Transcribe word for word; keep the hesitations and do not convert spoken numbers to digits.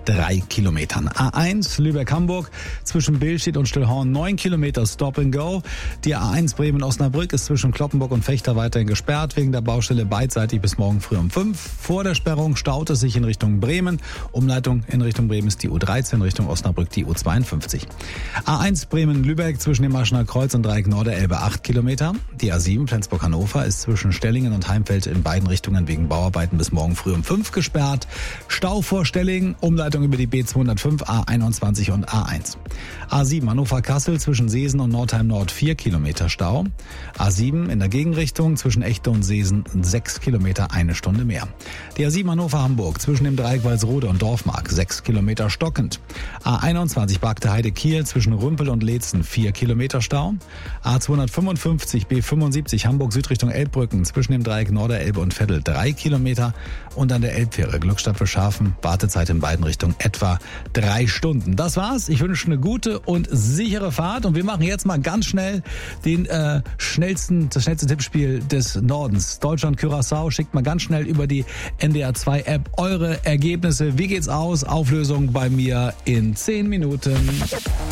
drei Kilometern. A eins Lübeck-Hamburg zwischen Billstedt und Stillhorn neun Kilometer Stop and Go. Die A eins Bremen-Osnabrück ist zwischen Kloppenburg und Vechta weiterhin gesperrt wegen der Baustelle beidseitig bis morgen früh um fünf. Vor der Sperrung staut es sich in Richtung Bremen. Umleitung in Richtung Bremen ist die U dreizehn, Richtung Osnabrück die U zweiundfünfzig. A eins Bremen-Lübeck zwischen dem Maschener Kreuz und Dreieck Norderelbe acht Kilometer. Die A sieben Flensburg-Hannover ist zwischen Stellingen und Heimfeld in beiden Richtungen wegen Bauarbeiten bis morgen früh um fünf gesperrt. Stau vor Stellingen, Umleitung über die B zweihundertfünf, A einundzwanzig und A eins. A sieben Hannover-Kassel zwischen Seesen und Nordheim Nord vier Kilometer Stau. A sieben in der Gegenrichtung zwischen Echte und Seesen sechs Kilometer, eine Stunde mehr. Die A sieben Hannover-Hamburg zwischen dem Dreieck Walsrode und Dorfmark sechs Kilometer stockend. A einundzwanzig Bagde-Heide-Kiel zwischen Rümpel und Leetzen vier Kilometer Stau. A zweihundertfünfundfünfzig B fünfundsiebzig Hamburg Südrichtung Elbbrücken zwischen dem Dreieck Norderelbe und Veddel drei Kilometer. Und an der Elbfähre Glückstadt Schafen Wartezeit in beiden Richtungen etwa drei Stunden. Das war's. Ich wünsche eine gute und sichere Fahrt und wir machen jetzt mal ganz schnell den äh, schnellsten, das schnellste Tippspiel des Nordens. Deutschland Curaçao, schickt mal ganz schnell über die N D R zwei App eure Ergebnisse. Wie geht's aus? Auflösung bei mir in zehn Minuten.